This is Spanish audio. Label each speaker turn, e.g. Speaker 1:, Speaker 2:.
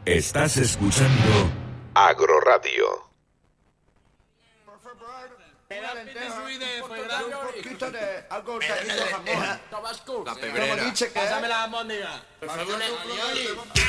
Speaker 1: Estás escuchando Agroradio.
Speaker 2: Un poquito de algo de jamón.
Speaker 3: Tabasco.
Speaker 2: Como dice que
Speaker 3: Pásame la almóndiga.